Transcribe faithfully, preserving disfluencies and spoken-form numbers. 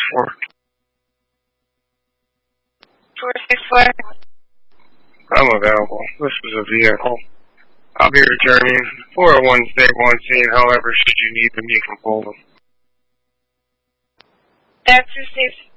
four. four six four. I'm available. This is a vehicle. I'll be returning four oh one State one scene, however, should you need them, you can pull them. That's received.